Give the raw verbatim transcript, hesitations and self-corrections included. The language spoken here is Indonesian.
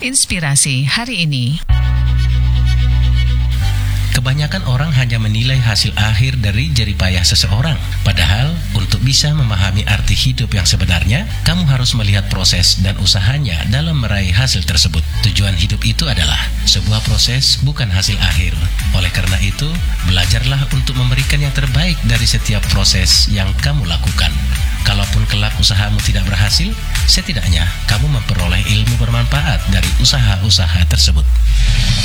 Inspirasi hari ini. Kebanyakan orang hanya menilai hasil akhir dari jeripayah seseorang. Padahal, untuk bisa memahami arti hidup yang sebenarnya, kamu harus melihat proses dan usahanya dalam meraih hasil tersebut. Tujuan hidup itu adalah sebuah proses, bukan hasil akhir. Oleh karena itu, belajarlah untuk memberikan yang terbaik dari setiap proses yang kamu lakukan. Kalaupun kelak usahamu tidak berhasil, setidaknya kamu memperoleh ilmu bermanfaat dari usaha-usaha tersebut.